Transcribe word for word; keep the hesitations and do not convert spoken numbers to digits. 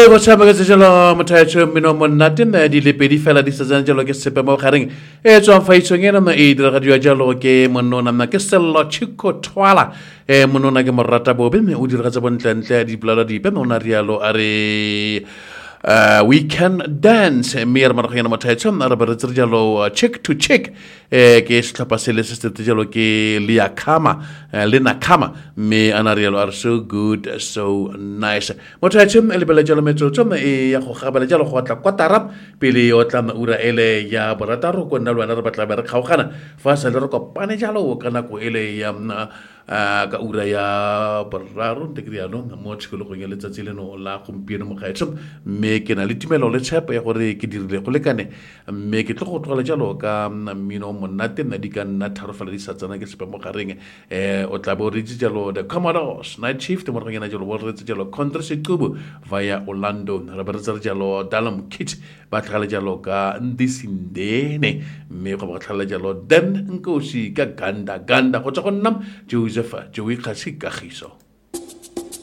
e go tshaba ke tselo mothaetso mino monate na di le pedi fela di sa jalo ke sepe mo gareng e tswa faitsong ena na e dira radio jalo ke monona na ke sello chiko twala e monona ke morata bobe me o dira tsa bontlentle di plala di pe mona rialo are Uh, we can dance mer maragena mothaetso na re re tsere jalo check to check eh ke setlhopha se le se se jalo ke Liakama le Nakama me anarielo are so good so nice mothaetso le bele jalo metso tsoma e ya go gabela jalo go tla kwatara pele o tla ura ele ya borataro go nna lwana re batla be re kgaogana fa sa le re kopane jalo kana go ele ya a ka ura ya boraro ntekriano mo tshikolo go nyeletsa tseleno la gompieno mo gaetso me ke na le timelo le tshepo ya gore ke dirile go lekane me ke tlo go tlogela jalo ka mmino monate nna di ka nna tharofala di sa tsana ke sepe mo gareng eh o tla bo re jalo the Commodores Night Shift mo re ngena jalo bo re jalo Contra Setubu via Orlando re ba re jalo Dalam Kit ba tlhagala jalo ka Ndisindene me go ba tlhagala jalo Den Nkosi ka Ganda Ganda go tswa go nna Joseph Joey Kagiso